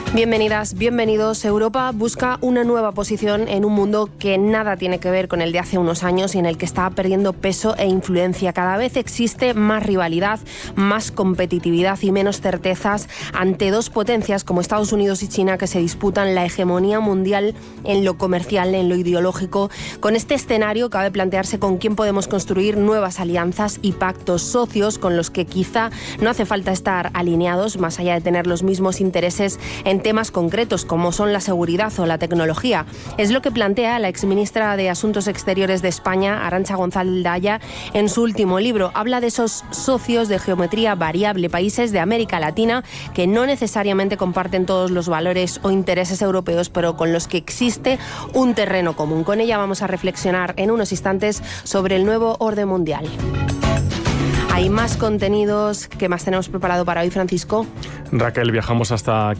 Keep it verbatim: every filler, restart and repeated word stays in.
Bienvenidas, bienvenidos. Europa busca una nueva posición en un mundo que nada tiene que ver con el de hace unos años y en el que está perdiendo peso e influencia. Cada vez existe más rivalidad, más competitividad y menos certezas ante dos potencias como Estados Unidos y China que se disputan la hegemonía mundial en lo comercial, en lo ideológico. Con este escenario cabe plantearse con quién podemos construir nuevas alianzas y pactos, socios con los que quizá no hace falta estar alineados, más allá de tener los mismos intereses en temas concretos como son la seguridad o la tecnología. Es lo que plantea la exministra de Asuntos Exteriores de España, Arantxa González Daya, en su último libro. Habla de esos socios de geometría variable, países de América Latina que no necesariamente comparten todos los valores o intereses europeos, pero con los que existe un terreno común. Con ella vamos a reflexionar en unos instantes sobre el nuevo orden mundial. Hay más contenidos. ¿Qué más tenemos preparado para hoy, Francisco? Raquel, viajamos hasta